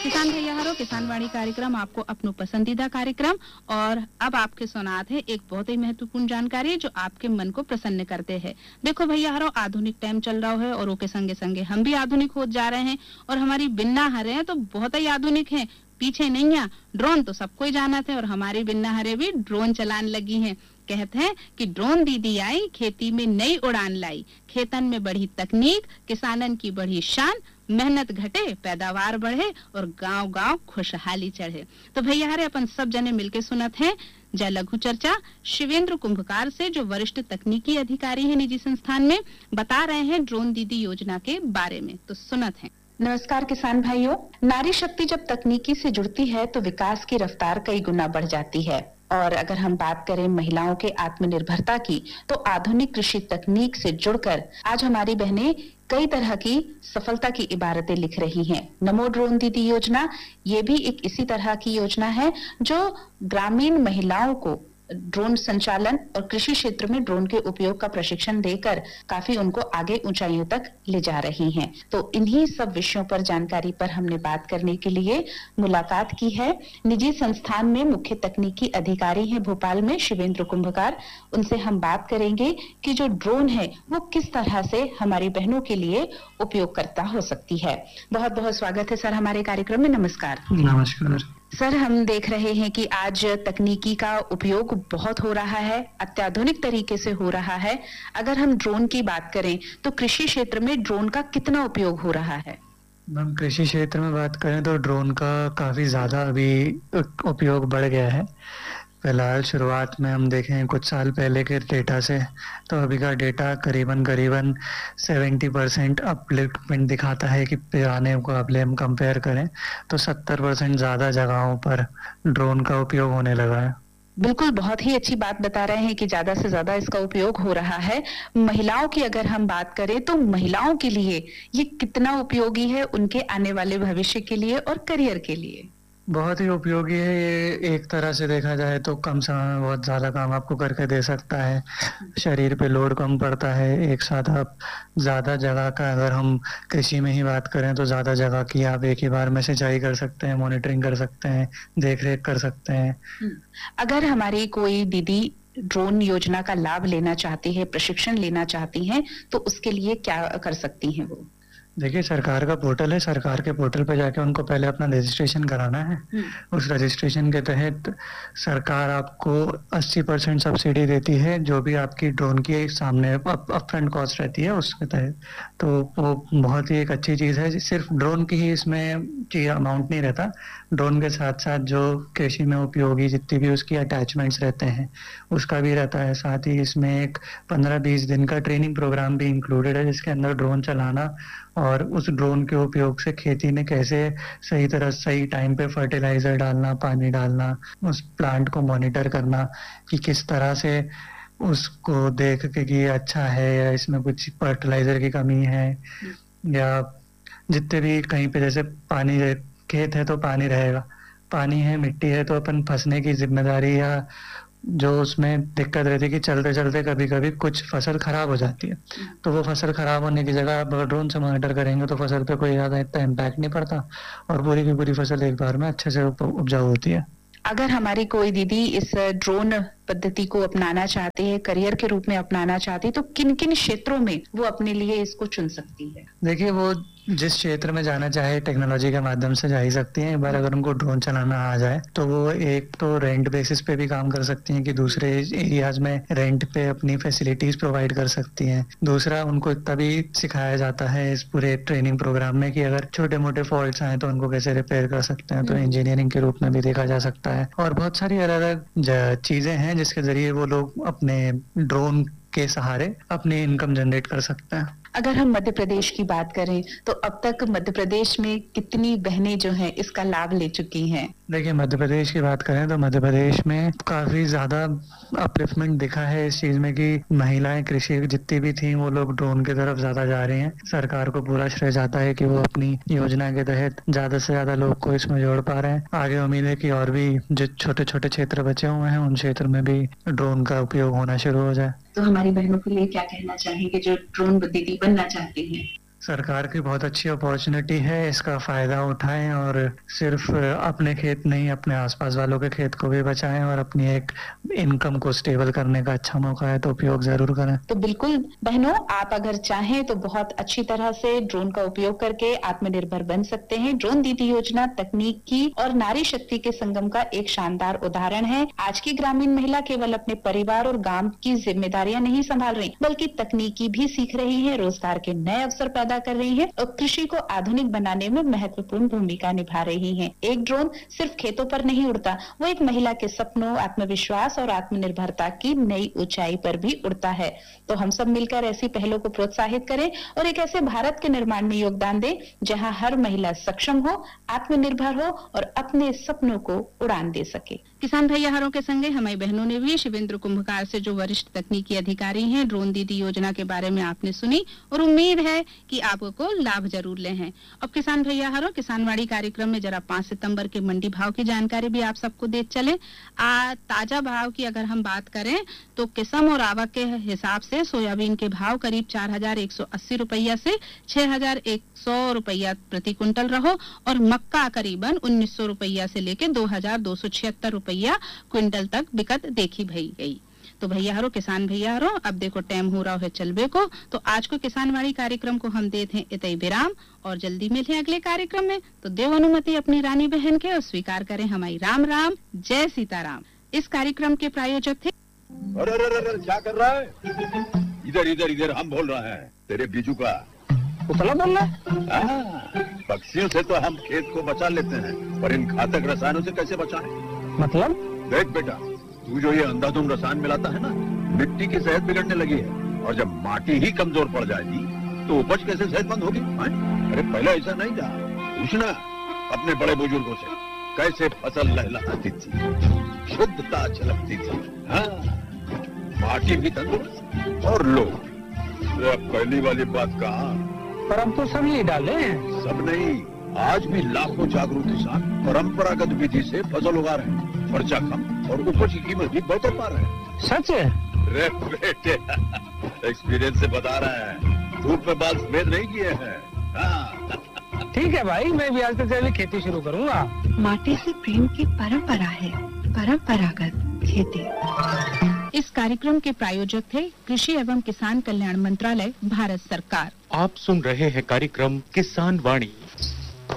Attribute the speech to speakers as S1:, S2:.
S1: किसान भैया किसान वाणी कार्यक्रम आपको अपनो पसंदीदा कार्यक्रम और अब आपके सुनात है एक बहुत ही महत्वपूर्ण जानकारी जो आपके मन को प्रसन्न करते हैं। देखो भैया आधुनिक टाइम चल रहा है और उसके संगे संगे हम भी आधुनिक हो जा रहे हैं और हमारी बिन्ना हरे हैं तो बहुत ही आधुनिक है, पीछे नहीं है। ड्रोन तो सबको ही जाना थे और हमारी बिन्ना हरे भी ड्रोन चलाने लगी हैं। कहते हैं कि ड्रोन दीदी आई, खेती में नई उड़ान लाई, खेतन में बढ़ी तकनीक, किसानन की बढ़ी शान, मेहनत घटे, पैदावार बढ़े और गांव गांव खुशहाली चढ़े। तो भैया हरे अपन सब जने मिलके सुनत हैं जय लघु चर्चा शिवेंद्र कुंभकार से, जो वरिष्ठ तकनीकी अधिकारी है निजी संस्थान में, बता रहे हैं ड्रोन दीदी योजना के बारे में। तो सुनत हैं।
S2: नमस्कार किसान भाइयों, नारी शक्ति जब तकनीकी से जुड़ती है तो विकास की रफ्तार कई गुना बढ़ जाती है। और अगर हम बात करें महिलाओं के आत्मनिर्भरता की, तो आधुनिक कृषि तकनीक से जुड़कर आज हमारी बहनें कई तरह की सफलता की इबारतें लिख रही हैं। नमो ड्रोन दीदी योजना ये भी एक इसी तरह की योजना है जो ग्रामीण महिलाओं को ड्रोन संचालन और कृषि क्षेत्र में ड्रोन के उपयोग का प्रशिक्षण देकर काफी उनको आगे ऊंचाइयों तक ले जा रही हैं। तो इन्हीं सब विषयों पर जानकारी पर हमने बात करने के लिए मुलाकात की है। निजी संस्थान में मुख्य तकनीकी अधिकारी हैं भोपाल में शिवेंद्र कुंभकार। उनसे हम बात करेंगे कि जो ड्रोन है वो किस तरह से हमारी बहनों के लिए उपयोगकर्ता हो सकती है। बहुत बहुत स्वागत है सर हमारे कार्यक्रम में। नमस्कार।
S3: नमस्कार
S2: सर, हम देख रहे हैं कि आज तकनीकी का उपयोग बहुत हो रहा है, अत्याधुनिक तरीके से हो रहा है। अगर हम ड्रोन की बात करें तो कृषि क्षेत्र में ड्रोन का कितना उपयोग हो रहा है?
S3: मैम, कृषि क्षेत्र में बात करें तो ड्रोन का काफ़ी ज़्यादा अभी उपयोग बढ़ गया है। फिलहाल शुरुआत में हम देखें कुछ साल पहले के डेटा से, तो अभी का डेटा करीबन 70% अपलिफ्टमेंट दिखाता है कि पुराने मुकाबले हम कंपेयर करें तो 70% ज़्यादा जगहों पर ड्रोन का उपयोग होने लगा है।
S2: बिल्कुल, बहुत ही अच्छी बात बता रहे हैं कि ज्यादा से ज्यादा इसका उपयोग हो रहा है। महिलाओं की अगर हम बात करें तो महिलाओं के लिए ये कितना उपयोगी है उनके आने वाले भविष्य के लिए और करियर के लिए?
S3: बहुत ही उपयोगी है ये। एक तरह से देखा जाए तो कम समय में बहुत ज़्यादा काम आपको करके दे सकता है, शरीर पे लोड कम पड़ता है। एक साथ आप ज़्यादा जगह का, अगर हम कृषि में ही बात करें तो ज़्यादा जगह की आप एक ही बार में सिंचाई कर सकते हैं, मॉनिटरिंग कर सकते हैं, देख रेख कर सकते हैं।
S2: अगर हमारी कोई दीदी ड्रोन योजना का लाभ लेना चाहती है, प्रशिक्षण लेना चाहती हैं, तो उसके लिए क्या कर सकती हैं वो?
S3: देखिए, सरकार का पोर्टल है, सरकार के पोर्टल पे जाके उनको पहले अपना रजिस्ट्रेशन कराना है। उस रजिस्ट्रेशन के तहत सरकार आपको 80% सब्सिडी देती है जो भी आपकी ड्रोन की सामने अपफ्रंट कॉस्ट रहती है उसके तहत। तो वो बहुत ही एक अच्छी चीज़ है। सिर्फ ड्रोन की ही इसमें अमाउंट नहीं रहता, ड्रोन के साथ साथ जो कृषि में उपयोगी जितनी भी उसकी अटैचमेंट्स रहते हैं उसका भी रहता है। साथ ही इसमें एक 15-20 दिन का ट्रेनिंग प्रोग्राम भी इंक्लूडेड है जिसके अंदर ड्रोन चलाना और उस ड्रोन के उपयोग से खेती में कैसे सही तरह सही टाइम पे फर्टिलाइजर डालना, पानी डालना, उस प्लांट को मॉनिटर करना कि किस तरह से उसको देख के कि ये अच्छा है या इसमें कुछ फर्टिलाइजर की कमी है, या जितने भी कहीं पे जैसे पानी, खेत है तो पानी रहेगा, पानी है, मिट्टी है तो अपन फंसने की जिम्मेदारी या जो उसमें दिक्कत रहती है कि चलते चलते कभी कभी कुछ फसल खराब हो जाती है, तो वो फसल खराब होने की जगह आप ड्रोन से मॉनिटर करेंगे तो फसल पे कोई ज़्यादा इतना इम्पैक्ट नहीं पड़ता और पूरी की पूरी फसल एक बार में अच्छे से उपजाऊ होती है।
S2: अगर हमारी कोई दीदी इस ड्रोन पद्धति को अपनाना चाहती है, करियर के रूप में अपनाना चाहती है, तो किन किन क्षेत्रों में वो अपने लिए इसको चुन सकती है?
S3: देखिए, वो जिस क्षेत्र में जाना चाहे टेक्नोलॉजी के माध्यम से जा ही सकती हैं। एक बार अगर उनको ड्रोन चलाना आ जाए तो वो एक तो रेंट बेसिस पे भी काम कर सकती हैं कि दूसरे एरियाज में रेंट पे अपनी फैसिलिटीज प्रोवाइड कर सकती हैं। दूसरा, उनको तभी सिखाया जाता है इस पूरे ट्रेनिंग प्रोग्राम में कि अगर छोटे मोटे फॉल्ट्स आए तो उनको कैसे रिपेयर कर सकते हैं, तो इंजीनियरिंग के रूप में भी देखा जा सकता है। और बहुत सारी अलग अलग चीजें हैं जिसके जरिए वो लोग अपने ड्रोन के सहारे अपनी इनकम जनरेट कर सकते हैं।
S2: अगर हम मध्य प्रदेश की बात करें तो अब तक मध्य प्रदेश में कितनी बहनें जो हैं इसका लाभ ले चुकी हैं?
S3: देखिए, मध्य प्रदेश की बात करें तो मध्य प्रदेश में काफी ज्यादा अपलिफ्टमेंट दिखा है इस चीज में कि महिलाएं कृषि जितनी भी थी वो लोग ड्रोन की तरफ ज्यादा जा रही हैं। सरकार को पूरा श्रेय जाता है कि वो अपनी योजना के तहत ज्यादा से ज्यादा लोग को इसमें जोड़ पा रहे हैं। आगे उम्मीद है कि और भी जो छोटे छोटे क्षेत्र बचे हुए हैं उन क्षेत्र में भी ड्रोन का उपयोग होना शुरू हो जाए।
S2: तो हमारी बहनों के लिए क्या कहना चाहेंगे जो ड्रोन दीदी बनना चाहती हैं?
S3: सरकार की बहुत अच्छी अपॉर्चुनिटी है, इसका फायदा उठाएं और सिर्फ अपने खेत नहीं अपने आसपास वालों के खेत को भी बचाएं और अपनी एक इनकम को स्टेबल करने का अच्छा मौका है तो उपयोग जरूर करें।
S2: तो बिल्कुल बहनों, आप अगर चाहें तो बहुत अच्छी तरह से ड्रोन का उपयोग करके आत्मनिर्भर बन सकते हैं। ड्रोन दीदी योजना तकनीक की और नारी शक्ति के संगम का एक शानदार उदाहरण है। आज की ग्रामीण महिला केवल अपने परिवार और गांव की जिम्मेदारियां नहीं संभाल रही, बल्कि तकनीकी भी सीख रही है, रोजगार के नए अवसर पैदा कर रही है और कृषि को आधुनिक बनाने में महत्वपूर्ण भूमिका निभा रही है। एक ड्रोन सिर्फ खेतों पर नहीं उड़ता, वो एक महिला के सपनों, आत्मविश्वास और आत्मनिर्भरता की नई ऊंचाई पर भी उड़ता है। तो हम सब मिलकर ऐसी पहलों को प्रोत्साहित करें और एक ऐसे भारत के निर्माण में योगदान दें जहां हर महिला सक्षम हो, आत्मनिर्भर हो और अपने सपनों को उड़ान दे सके।
S1: किसान भैयाहारों के संगे हमारी बहनों ने भी शिवेंद्र कुंभकार से, जो वरिष्ठ तकनीकी अधिकारी हैं, ड्रोन दीदी योजना के बारे में आपने सुनी और उम्मीद है कि आपको लाभ जरूर ले हैं। अब किसान भैयाहारों, किसानवाड़ी कार्यक्रम में जरा 5 सितंबर के मंडी भाव की जानकारी भी आप सबको दे चले। ताजा भाव की अगर हम बात करें तो किस्म और आवक के हिसाब से सोयाबीन के भाव करीब 4,180 रुपया से 6,100 रुपया प्रति क्विंटल रहो और मक्का करीबन 1,900 रुपया से लेके 2,276 रुपया क्विंटल तक बिकत देखी गई। तो भैयाहारों, किसान भैयाहारों, अब देखो टाइम हो रहा है चलबे को, तो आज को किसानवाड़ी कार्यक्रम को हम देते हैं इतई विराम और जल्दी मिलते हैं अगले कार्यक्रम में। तो देव अनुमति अपनी रानी बहन के और स्वीकार करें हमारी राम राम, जय सीताराम। इस कार्यक्रम के प्रायोजक थे।
S4: अरे क्या कर रहा है? इधर इधर इधर, हम बोल रहे हैं तेरे बीजू का
S5: पुतला बोल रहा है।
S4: पक्षियों से तो हम खेत को बचा लेते हैं, पर इन घातक रसायनों से कैसे बचाएं?
S5: मतलब?
S4: देख बेटा, तू जो ये अंधाधुंध रसायन मिलाता है ना, मिट्टी की सेहत बिगड़ने लगी है और जब माटी ही कमजोर पड़ जाएगी तो उपज कैसे सेहतमंद होगी? अरे पहले ऐसा नहीं था, पूछना अपने बड़े बुजुर्गों से, कैसे फसल लहलहाती थी, शुद्धता झलकती थी। हाँ, माटी भी तंदुरुस्त और लोग। पहली वाली बात कहा,
S5: पर अब तो सब ये डाले हैं।
S4: सब नहीं, आज भी लाखों जागरूक किसान परंपरागत विधि से फसल उगा रहे हैं, खर्चा कम और उपज की कीमत भी बेहतर पा रहे हैं।
S5: सच है?
S4: रे बेटे, एक्सपीरियंस से बता रहे हैं, धूप में बाल सफेद नहीं किए हैं। हाँ।
S5: ठीक है भाई, मैं भी आज से जैविक खेती शुरू करूंगा।
S6: माटी से प्रेम की परंपरा है, परंपरागत खेती।
S1: इस कार्यक्रम के प्रायोजक थे कृषि एवं किसान कल्याण मंत्रालय, भारत सरकार।
S7: आप सुन रहे हैं कार्यक्रम किसान वाणी।